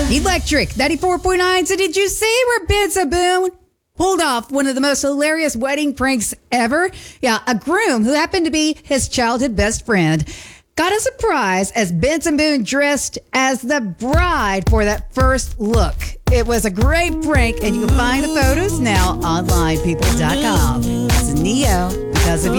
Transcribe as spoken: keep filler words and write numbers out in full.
Electric ninety-four point nine. So did you see where Benson Boone pulled off one of the most hilarious wedding pranks ever? Yeah, a groom who happened to be his childhood best friend got a surprise as Benson Boone dressed as the bride for that first look. It was a great prank, and you can find the photos now on line people dot com. It's Neo because of you.